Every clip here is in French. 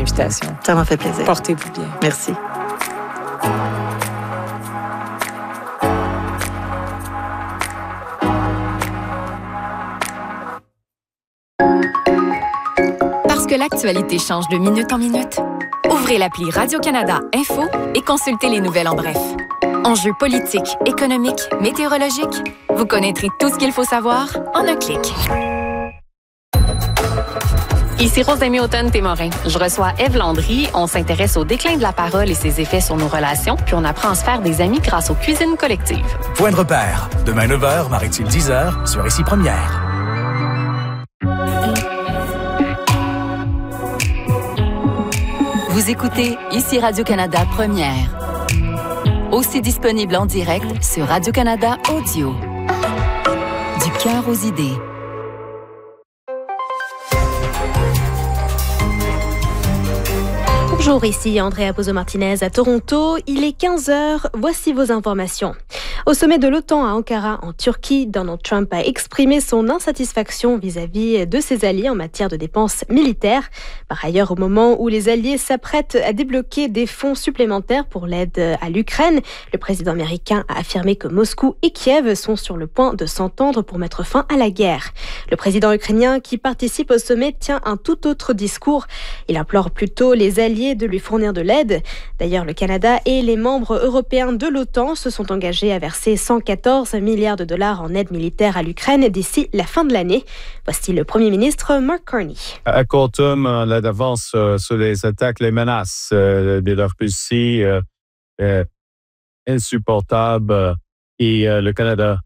invitation. Ça m'a fait plaisir. Portez-vous bien. Merci. Parce que l'actualité change de minute en minute, ouvrez l'appli Radio-Canada Info et consultez les nouvelles en bref. Enjeux politiques, économiques, météorologiques, vous connaîtrez tout ce qu'il faut savoir en un clic. Ici Rosemée Automne-Témorin. Je reçois Ève Landry. On s'intéresse au déclin de la parole et ses effets sur nos relations, puis on apprend à se faire des amis grâce aux cuisines collectives. Point de repère. Demain 9h, Maritime 10h, sur Ici Première. Vous écoutez Ici Radio-Canada Première. Aussi disponible en direct sur Radio-Canada Audio. Du cœur aux idées. Bonjour, ici Andrea Bozo-Martinez à Toronto. Il est 15h, voici vos informations. Au sommet de l'OTAN à Ankara, en Turquie, Donald Trump a exprimé son insatisfaction vis-à-vis de ses alliés en matière de dépenses militaires. Par ailleurs, au moment où les alliés s'apprêtent à débloquer des fonds supplémentaires pour l'aide à l'Ukraine, le président américain a affirmé que Moscou et Kiev sont sur le point de s'entendre pour mettre fin à la guerre. Le président ukrainien qui participe au sommet tient un tout autre discours. Il implore plutôt les alliés de lui fournir de l'aide. D'ailleurs, le Canada et les membres européens de l'OTAN se sont engagés à verser 114 milliards de dollars en aide militaire à l'Ukraine d'ici la fin de l'année. Voici le premier ministre Mark Carney. À court terme, l'avance sur les attaques, les menaces de la Russie insupportable et le Canada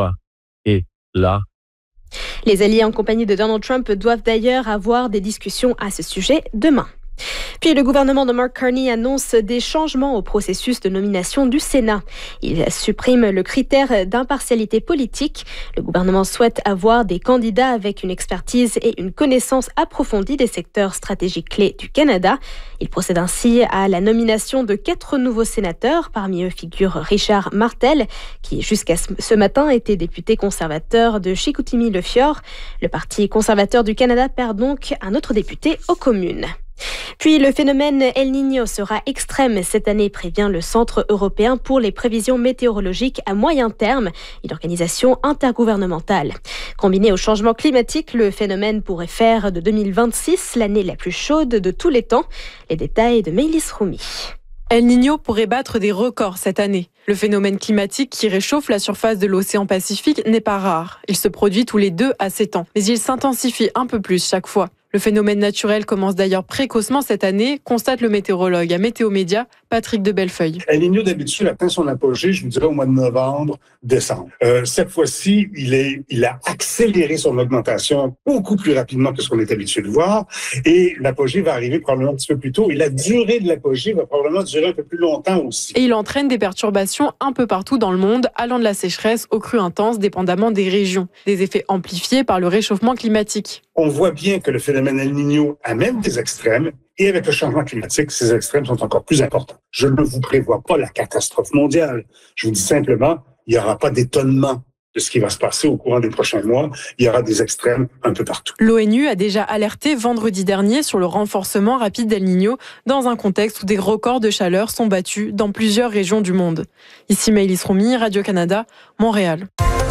est là. Les alliés en compagnie de Donald Trump doivent d'ailleurs avoir des discussions à ce sujet demain. Puis le gouvernement de Mark Carney annonce des changements au processus de nomination du Sénat. Il supprime le critère d'impartialité politique. Le gouvernement souhaite avoir des candidats avec une expertise et une connaissance approfondie des secteurs stratégiques clés du Canada. Il procède ainsi à la nomination de 4 nouveaux sénateurs. Parmi eux figure Richard Martel, qui jusqu'à ce matin était député conservateur de Chicoutimi-Le-Fjord. Le Parti conservateur du Canada perd donc un autre député aux communes. Puis le phénomène El Niño sera extrême cette année, prévient le Centre européen pour les prévisions météorologiques à moyen terme, une organisation intergouvernementale. Combiné au changement climatique, le phénomène pourrait faire de 2026 l'année la plus chaude de tous les temps. Les détails de Maëlys Roumi. El Niño pourrait battre des records cette année. Le phénomène climatique qui réchauffe la surface de l'océan Pacifique n'est pas rare. Il se produit tous les 2 à 7 ans, mais il s'intensifie un peu plus chaque fois. Le phénomène naturel commence d'ailleurs précocement cette année, constate le météorologue à Météo Média, Patrick de Bellefeuille. El Niño, d'habitude, atteint son apogée, je vous dirais, au mois de novembre, décembre. Cette fois-ci, il a accéléré son augmentation beaucoup plus rapidement que ce qu'on est habitué de voir, et l'apogée va arriver probablement un petit peu plus tôt, et la durée de l'apogée va probablement durer un peu plus longtemps aussi. Et il entraîne des perturbations un peu partout dans le monde, allant de la sécheresse aux crues intenses, dépendamment des régions. Des effets amplifiés par le réchauffement climatique. On voit bien que le phénomène El Niño amène des extrêmes, et avec le changement climatique, ces extrêmes sont encore plus importants. Je ne vous prévois pas la catastrophe mondiale. Je vous dis simplement, il n'y aura pas d'étonnement de ce qui va se passer au courant des prochains mois. Il y aura des extrêmes un peu partout. L'ONU a déjà alerté vendredi dernier sur le renforcement rapide d'El Niño dans un contexte où des records de chaleur sont battus dans plusieurs régions du monde. Ici Maëlys Roumi, Radio-Canada, Montréal.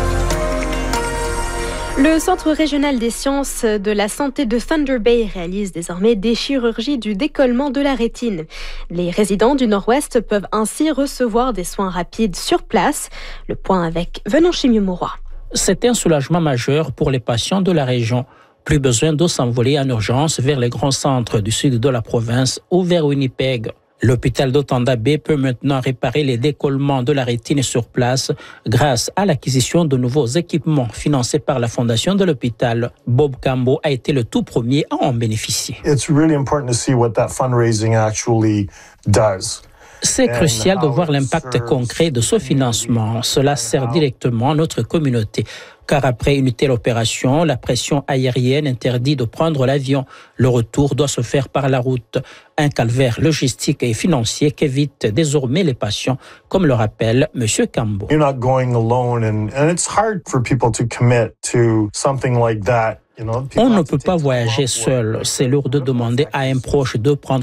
Le Centre régional des sciences de la santé de Thunder Bay réalise désormais des chirurgies du décollement de la rétine. Les résidents du Nord-Ouest peuvent ainsi recevoir des soins rapides sur place. Le point avec Venant Chimio-Mauroy. C'est un soulagement majeur pour les patients de la région. Plus besoin de s'envoler en urgence vers les grands centres du sud de la province ou vers Winnipeg. L'hôpital de Thunder Bay peut maintenant réparer les décollements de la rétine sur place grâce à l'acquisition de nouveaux équipements financés par la fondation de l'hôpital. Bob Cambo a été le tout premier à en bénéficier. It's really important to see what that fundraising actually does. C'est crucial de voir l'impact concret de ce financement. Cela sert directement à notre communauté. Car après une telle opération, la pression aérienne interdit de prendre l'avion. Le retour doit se faire par la route. Un calvaire logistique et financier qu'évitent désormais les patients, comme le rappelle M. Cambo. You're not going alone and it's hard for people to commit to something like that. On ne peut pas voyager seul. C'est lourd de demander à un proche de prendre